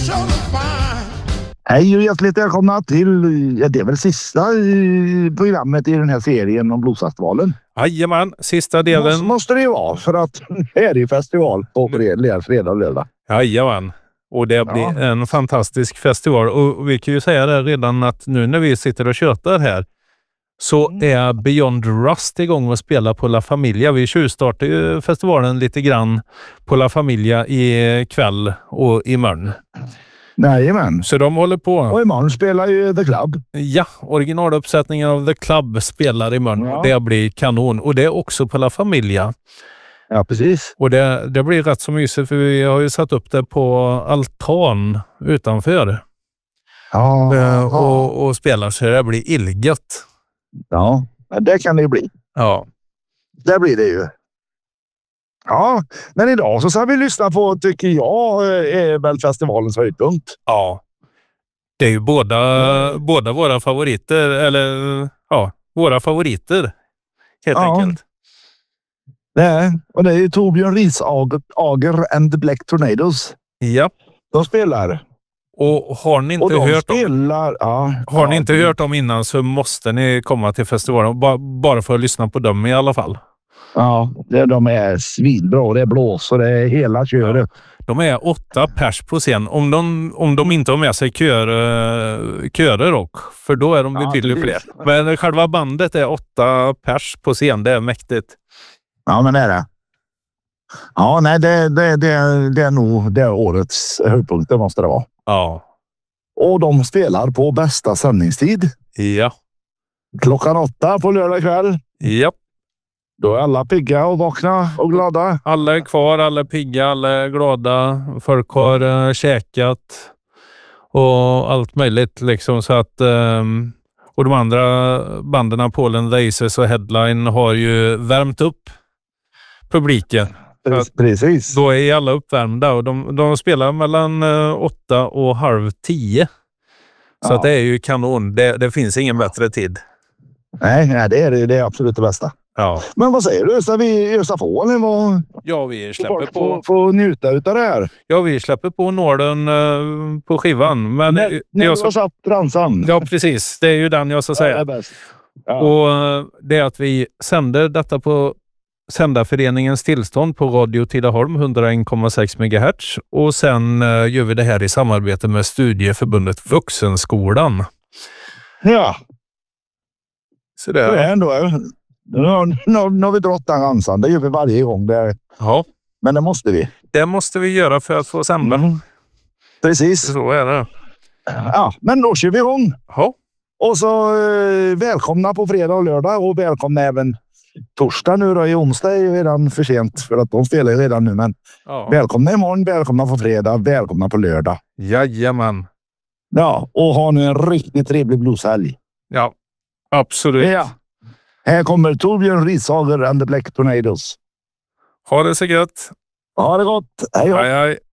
Hej och hjärtligt välkomna till, det är väl sista programmet i den här serien om Bluesfestivalen. Jajamän, sista delen. Måste det ju vara, för att det är ju festival på fredag och lördag. Jajamän, och det blir en fantastisk festival. Och vi kan ju säga det redan att nu när vi sitter och tjötar här så är Beyond Rust igång och spelar på La Familia. Vi tjuvstartar ju festivalen lite grann på La Familia i kväll och imorgon. Jajamän. Så de håller på. Och imorgon spelar ju The Club. Ja, originaluppsättningen av The Club spelar imorgon. Ja. Det blir kanon. Och det är också på La Familia. Ja, precis. Och det blir rätt så mysigt, för vi har ju satt upp det på altan utanför. Ja. Och spelar, så det blir illgött. Ja, det kan det ju bli. Ja. Det blir det ju. Ja, men idag så ska vi lyssna på, tycker jag, är väl festivalens höjdpunkt. Ja. Det är ju båda våra favoriter, eller våra favoriter helt enkelt. Och det är ju Torbjörn Risager and the Black Tornadoes. Ja. De spelar. Och har ni inte hört dem innan, så måste ni komma till festivalen bara för att lyssna på dem i alla fall. Ja, de är svinbra. Det är blås och det är hela köret. De är 8 pers på scen. Om de inte har med sig körer dock. För då är de betydligt fler. Men själva bandet är 8 pers på scen. Det är mäktigt. Ja, men det är det. Ja, nej, det är nog det årets höjdpunkt. Det måste det vara. Ja. Och de spelar på bästa sändningstid. Ja. 8:00 på lördag kväll. Ja. Då är alla pigga och vakna och glada. Alla är kvar, alla är pigga, alla är glada. Folk har käkat och allt möjligt liksom, så att och de andra banderna, Polen, The Aces och Headline, har ju värmt upp publiken. Precis. Då är alla uppvärmda och de spelar mellan 8 och halv 10. Så att det är ju kanon. Det finns ingen bättre tid. Nej, det är absolut det bästa. Ja. Men vad säger du? Ska vi ösa på eller vad? Ja, vi släpper på. Få njuta utav det här. Ja, vi släpper på nålen på skivan. Men när jag har satt ramsan. Ja, precis. Det är ju den jag ska säga. Det är bäst. Ja. Och det är att vi sänder detta på Sändarföreningens tillstånd på Radio Tidaholm 101,6 MHz. Och sen gör vi det här i samarbete med Studieförbundet Vuxenskolan. Ja. Så det är ändå. Nu har vi drott den ramsan. Det gör vi varje gång. Ja. Men det måste vi. Det måste vi göra för att få sända. Precis. Så är det. Ja, men då kör vi igång. Ja. Och så välkomna på fredag och lördag. Och välkomna även torsdag nu då. I onsdag är ju redan för sent, för att de spelar redan nu. Men välkomna imorgon, välkomna på fredag, välkomna på lördag. Jajamän. Ja, och ha nu en riktigt trevlig blueshelg. Ja, absolut. Ja. Här kommer Torbjörn Risager and the Black Tornadoes. Ha det så gött. Ha det gott. Hej. Hej.